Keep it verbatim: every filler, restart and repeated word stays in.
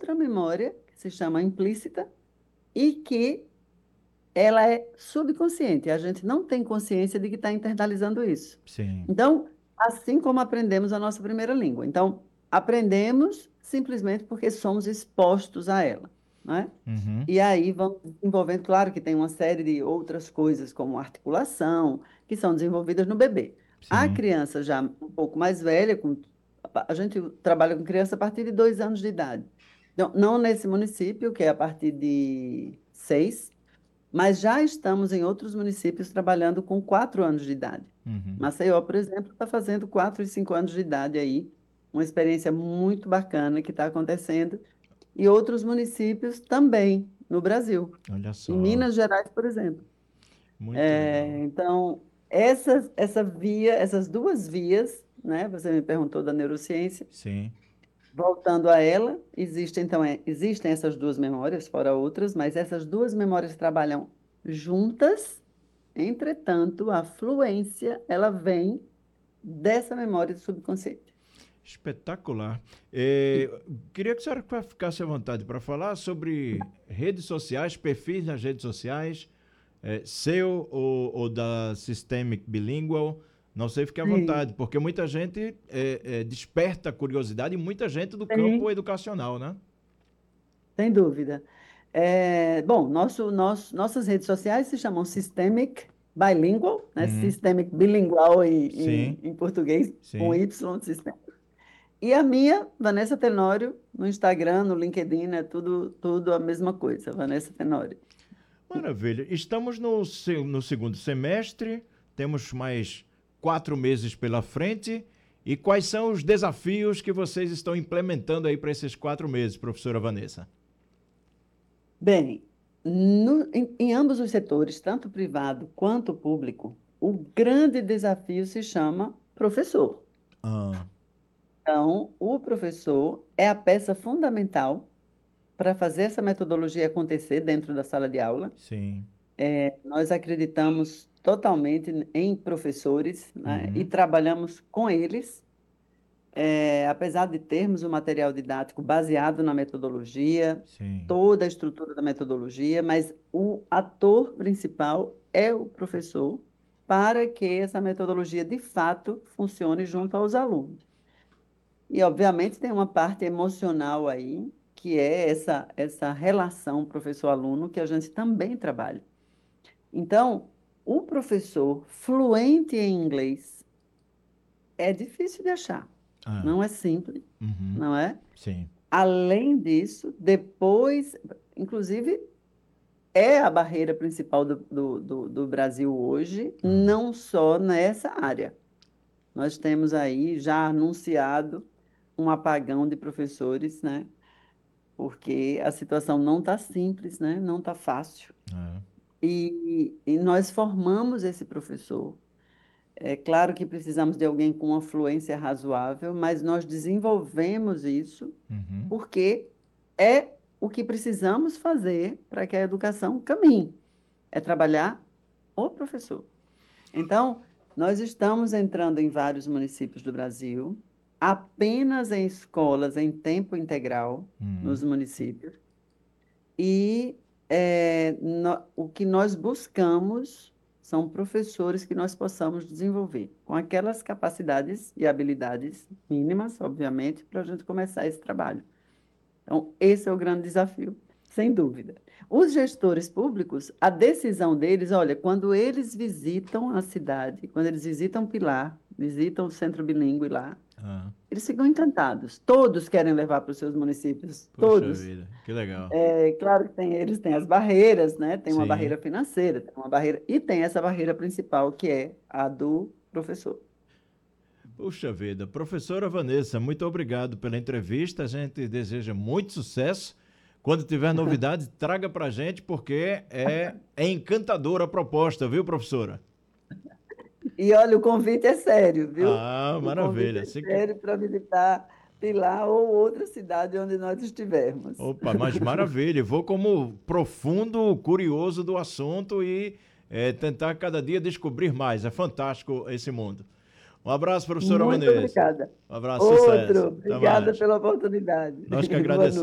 outra memória que se chama implícita e que ela é subconsciente. A gente não tem consciência de que está internalizando isso. Sim. Então, assim como aprendemos a nossa primeira língua. Então, aprendemos simplesmente porque somos expostos a ela, né? Uhum. E aí vamos desenvolvendo, claro que tem uma série de outras coisas, como articulação, que são desenvolvidas no bebê. A Sim. criança já um pouco mais velha, com, a gente trabalha com criança a partir de dois anos de idade. Então, não nesse município, que é a partir de seis, mas já estamos em outros municípios trabalhando com quatro anos de idade. Uhum. Maceió, por exemplo, está fazendo quatro e cinco anos de idade aí, uma experiência muito bacana que está acontecendo, e outros municípios também no Brasil, Olha em só. Minas Gerais, por exemplo. Muito legal. É, então, essa, essa via, essas duas vias, né? Você me perguntou da neurociência, Sim. voltando a ela, existem, então, é, existem essas duas memórias, fora outras, mas essas duas memórias trabalham juntas. Entretanto, a fluência, ela vem dessa memória do subconsciente. Espetacular. Eh, queria que a senhora ficasse à vontade para falar sobre redes sociais, perfis nas redes sociais, eh, seu ou, ou da Systemic Bilingual. Não sei, fique à Sim, vontade, porque muita gente eh, eh, desperta a curiosidade e muita gente do campo sim, educacional, né? sem dúvida. É, bom, nosso, nosso, nossas redes sociais se chamam Systemic Bilingual, né? Uhum. Systemic Bilingual em, Sim, em, em português, com sim. Y, Systemic. E a minha, Vanessa Tenório, no Instagram, no LinkedIn, é tudo, tudo a mesma coisa, Vanessa Tenório. Maravilha. Estamos no, se- no segundo semestre, temos mais quatro meses pela frente. E quais são os desafios que vocês estão implementando aí para esses quatro meses, professora Vanessa? Bem, no- em, em ambos os setores, tanto privado quanto público, o grande desafio se chama professor. Ah, Então, o professor é a peça fundamental para fazer essa metodologia acontecer dentro da sala de aula. sim. É, nós acreditamos totalmente em professores, né, e Uhum, trabalhamos com eles. É, apesar de termos o material didático baseado na metodologia, sim. toda a estrutura da metodologia, mas o ator principal é o professor, para que essa metodologia de fato funcione junto aos alunos. E, obviamente, tem uma parte emocional aí, que é essa, essa relação professor-aluno, que a gente também trabalha. Então, o professor fluente em inglês é difícil de achar, Ah, não é simples, uhum, não é? sim. Além disso, depois, inclusive, é a barreira principal do, do, do, do Brasil hoje, Ah, não só nessa área. Nós temos aí já anunciado um apagão de professores, né? Porque a situação não está simples, né? Não está fácil. ah, E, e nós formamos esse professor. É claro que precisamos de alguém com uma fluência razoável, mas nós desenvolvemos isso uhum, porque é o que precisamos fazer para que a educação caminhe, é trabalhar o professor. Então, nós estamos entrando em vários municípios do Brasil, apenas em escolas em tempo integral uhum. nos municípios, e é, no- o que nós buscamos são professores que nós possamos desenvolver, com aquelas capacidades e habilidades mínimas, obviamente, para a gente começar esse trabalho. Então, esse é o grande desafio, sem dúvida. Os gestores públicos, a decisão deles, olha, quando eles visitam a cidade, quando eles visitam Pilar, visitam o centro bilíngue lá, Ah, eles ficam encantados. Todos querem levar para os seus municípios, poxa todos. vida, que legal. É claro que tem, eles têm as barreiras, né? Tem uma Sim. barreira financeira, tem uma barreira, e tem essa barreira principal, que é a do professor. Puxa vida. Professora Vanessa, muito obrigado pela entrevista. A gente deseja muito sucesso. Quando tiver novidades, traga pra gente, porque é, é encantadora a proposta, viu, professora? E olha, o convite é sério, viu? Ah, O convite maravilha. é Assim que... sério para visitar Pilar ou outra cidade onde nós estivermos. Opa, mas maravilha. Vou como profundo curioso do assunto e é, tentar cada dia descobrir mais. É fantástico esse mundo. Um abraço, professora Muito Vanessa. obrigada. Um abraço, Outro, sucesso. Até obrigada mais. pela oportunidade. Nós que Boa agradecemos. noite.